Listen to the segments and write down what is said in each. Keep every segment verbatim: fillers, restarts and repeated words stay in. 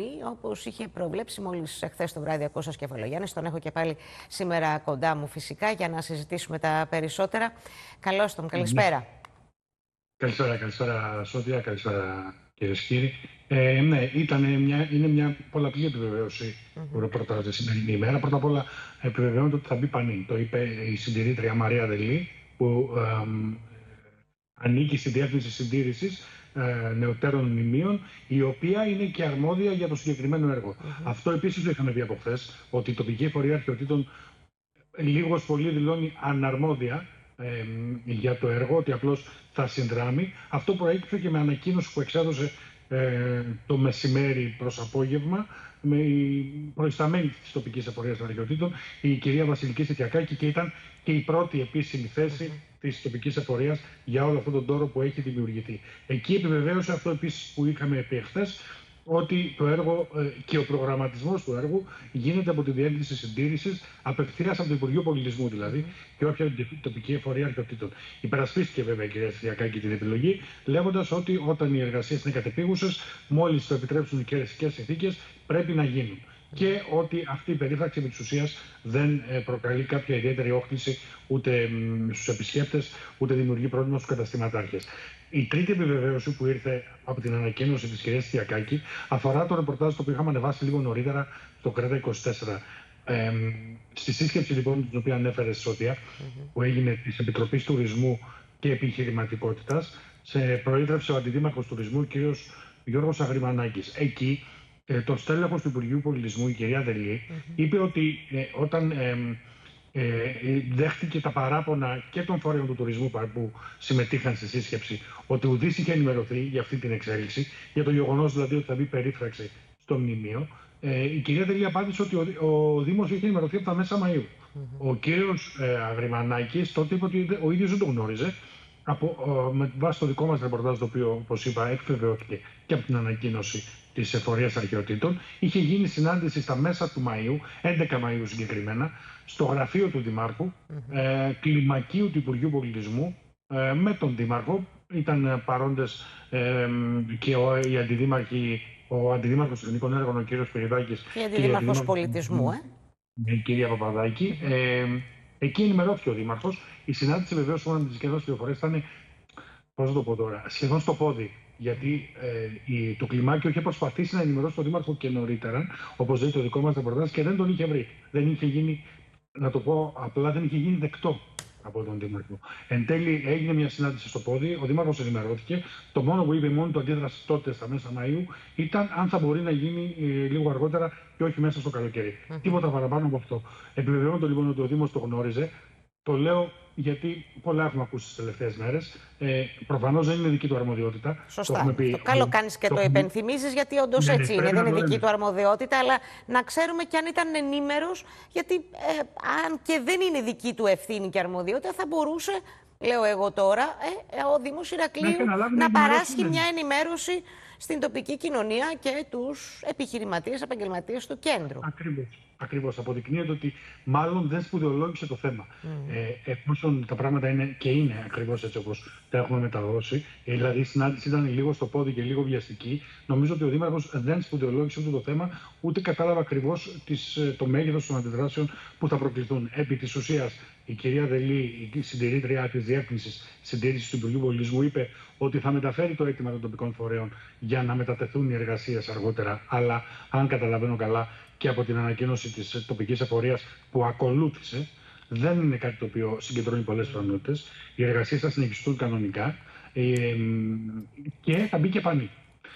Φανή, όπως είχε προβλέψει μόλις εχθές το βράδυ ο Κώστας Κεφαλογιάννης. Τον έχω και πάλι σήμερα κοντά μου φυσικά για να συζητήσουμε τα περισσότερα. Καλώς τον, καλησπέρα. Ναι. Καλησπέρα, καλησπέρα Σόντια, καλησπέρα κυρίες και κύριοι. Ε, ναι, ήταν μια, είναι μια πολλαπλή επιβεβαίωση mm-hmm. που ρεπορτάζεται τη σημερινή ημέρα. Πρώτα απ' όλα επιβεβαιώνεται ότι θα μπει πανί. Το είπε η συντηρήτρια Μαρία Δελή, που ε, ανήκει στη διεύθυνση συντήρησης ε, νεωτέρων μνημείων, η οποία είναι και αρμόδια για το συγκεκριμένο έργο. Mm-hmm. Αυτό επίσης το είχαμε πει από χθες, ότι η τοπική εφορία αρχαιοτήτων λίγος πολύ δηλώνει αναρμόδια ε, για το έργο, ότι απλώς θα συνδράμει. Αυτό προέκυψε και με ανακοίνωση που εξέδωσε ε, το μεσημέρι προς απόγευμα με η προϊσταμένη της τοπικής εφορίας των αρχαιοτήτων, η κυρία Βασιλική Σιτιακάκη, και ήταν και η πρώτη επίσημη θέση mm-hmm. της τοπικής εφορίας για όλο αυτόν τον τόρο που έχει δημιουργηθεί. Εκεί επιβεβαίωσε αυτό επίσης που είχαμε πει χθες, ότι το έργο ε, και ο προγραμματισμός του έργου γίνεται από τη Διεύθυνση Συντήρησης, απευθείας από το Υπουργείο Πολιτισμού δηλαδή, mm-hmm. και όποια τοπική εφορία αρχαιοτήτων. Υπερασπίστηκε βέβαια η κυρία Σιτιακάκη την επιλογή, λέγοντας ότι όταν οι εργασίες είναι κατεπίγουσες, μόλις το επιτρέψουν οι καιρικές συνθήκες, πρέπει να γίνουν. Και ότι αυτή η περίφραξη επί της ουσίας δεν προκαλεί κάποια ιδιαίτερη όχληση ούτε στους επισκέπτες, ούτε δημιουργεί πρόβλημα στους καταστηματάρχες. Η τρίτη επιβεβαίωση που ήρθε από την ανακοίνωση της κυρίας Σιτιακάκη αφορά το ρεπορτάζ το οποίο είχαμε ανεβάσει λίγο νωρίτερα στο Κρέτα είκοσι τέσσερα. Ε, στη σύσκεψη λοιπόν την οποία ανέφερε Σόντια, mm-hmm. που έγινε της Επιτροπής Τουρισμού και Επιχειρηματικότητας, σε προείδρευσε ο Αντιδήμαρχος Τουρισμού, κ. Γιώργος Αγριμανάκης. Εκεί ε, το στέλεχος του Υπουργείου Πολιτισμού, η κυρία Δελή, mm-hmm. είπε ότι ε, όταν ε, ε, δέχτηκε τα παράπονα και των φορέων του τουρισμού που συμμετείχαν στη σύσκεψη, ότι ουδής είχε ενημερωθεί για αυτή την εξέλιξη, για το γεγονός δηλαδή ότι θα μπει περίφραξη στο μνημείο, ε, η κυρία Δελή απάντησε ότι ο, ο Δήμος είχε ενημερωθεί από τα μέσα Μαΐου. Mm-hmm. Ο κύριος ε, Αγριμανάκης τότε είπε ότι ο ίδιος δεν το γνώριζε. Από, ε, με βάση το δικό μας ρεπορτάζ, το οποίο, όπως είπα, επιβεβαιώθηκε και από την ανακοίνωση της Εφορίας Αρχαιοτήτων, είχε γίνει συνάντηση στα μέσα του Μαΐου, έντεκα Μαΐου συγκεκριμένα, στο γραφείο του Δημάρχου, mm-hmm. ε, κλιμακίου του Υπουργείου Πολιτισμού, ε, με τον Δήμαρχο. Ήταν παρόντες ε, και ο, οι αντιδήμαρχοι, ο Αντιδήμαρχος Εθνικών Έργων, ο κ. Σπυριδάκης, και η Αντιδήμαρχος Πολιτισμού, ε. η κυρία Παπαδάκη. Mm-hmm. Ε, εκεί ενημερώθηκε ο Δήμαρχος. Η συνάντηση βεβαίως όλων τις σχεδόν πληροφορίες ήταν, πώς να το πω τώρα, σχεδόν στο πόδι. Γιατί ε, η, το κλιμάκιο είχε προσπαθήσει να ενημερώσει τον Δήμαρχο και νωρίτερα, όπως λέει το δικό μας ρεπορτάζ, και δεν τον είχε βρει. Δεν είχε γίνει, να το πω απλά, δεν είχε γίνει δεκτό από τον Δήμαρχο. Εν τέλει έγινε μια συνάντηση στο πόδι, ο Δήμαρχος ενημερώθηκε. Το μόνο που είπε, μόνο του αντίδραση τότε στα μέσα Μαΐου, ήταν αν θα μπορεί να γίνει ε, λίγο αργότερα και όχι μέσα στο καλοκαίρι. Mm-hmm. Τίποτα παραπάνω από αυτό. Επιβεβαιώνω λοιπόν ότι ο Δήμος το γνώριζε. Το λέω γιατί πολλά έχουμε ακούσει τις τελευταίες μέρες. Ε, προφανώς δεν είναι δική του αρμοδιότητα. Σωστά. Το έχουμε πει. Το καλό κάνεις και το, το υπενθυμίζεις, γιατί όντως ναι, έτσι ναι, είναι. Δεν είναι δική του αρμοδιότητα, αλλά να ξέρουμε και αν ήταν ενήμερος, γιατί ε, αν και δεν είναι δική του ευθύνη και αρμοδιότητα, θα μπορούσε, λέω εγώ τώρα, ε, ο Δήμος Ηρακλείου να, να παράσχει μια ενημέρωση στην τοπική κοινωνία και τους επιχειρηματίες, επαγγελματίες του κέντρου. Ακριβώς. Ακριβώς. Αποδεικνύεται ότι μάλλον δεν σπουδαιολόγησε το θέμα. Mm. Ε, εφόσον τα πράγματα είναι και είναι ακριβώς έτσι όπως τα έχουμε μεταδώσει, ε, δηλαδή η συνάντηση ήταν λίγο στο πόδι και λίγο βιαστική, νομίζω ότι ο Δήμαρχος δεν σπουδαιολόγησε ούτε το θέμα, ούτε κατάλαβε ακριβώς τις, το μέγεθος των αντιδράσεων που θα προκληθούν. Επί της ουσίας, η κυρία Δελή, η συντηρήτρια της Διεύθυνσης Συντήρησης του Υπουργείου Πολιτισμού, είπε ότι θα μεταφέρει το αίτημα των τοπικών φορέων για να μετατεθούν οι εργασίες αργότερα. Αλλά, αν καταλαβαίνω καλά, και από την ανακοίνωση της τοπικής εφορίας που ακολούθησε, δεν είναι κάτι το οποίο συγκεντρώνει πολλές πιθανότητες. Οι εργασίες θα συνεχιστούν κανονικά ε, και θα μπει και πανί.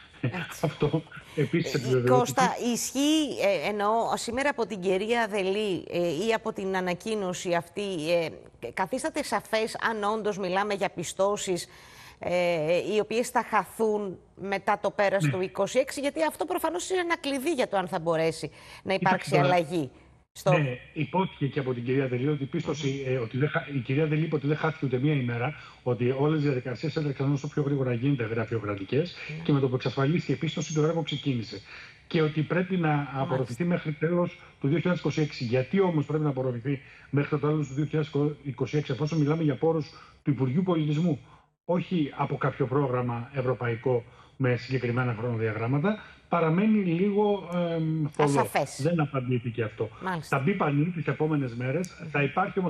Αυτό επίσης επιβεβαιώνει. Κώστα, ισχύει, ε, εννοώ, σήμερα από την κυρία Δελή ε, ή από την ανακοίνωση αυτή, ε, καθίσταται σαφές αν όντως μιλάμε για πιστώσεις Ε, οι οποίες θα χαθούν μετά το πέρας ναι. του είκοσι έξι, γιατί αυτό προφανώς είναι ένα κλειδί για το αν θα μπορέσει να υπάρξει Υπάρχει, αλλαγή. Στο... Ναι, υπόθηκε και από την κυρία Δελή ότι η πίστοση, mm-hmm. ε, ότι δεν, η κυρία Δελή είπε ότι δεν χάθηκε ούτε μία ημέρα, ότι όλες οι διαδικασίες έτρεξαν όσο πιο γρήγορα γίνεται γραφειοκρατικές mm-hmm. και με το που εξασφαλίστηκε η πίστοση το έργο ξεκίνησε. Και ότι πρέπει να απορροφηθεί mm-hmm. μέχρι τέλος του δύο χιλιάδες είκοσι έξι. Γιατί όμως πρέπει να απορροφηθεί μέχρι το τέλος του δύο χιλιάδες είκοσι έξι, εφόσον μιλάμε για πόρους του Υπουργείου Πολιτισμού, όχι από κάποιο πρόγραμμα ευρωπαϊκό με συγκεκριμένα χρονοδιαγράμματα, παραμένει λίγο ε, θολό. Ασαφές. Δεν απαντήθηκε αυτό. Μάλιστα. Θα μπει πανί τις επόμενες μέρες. Θα υπάρχει όμως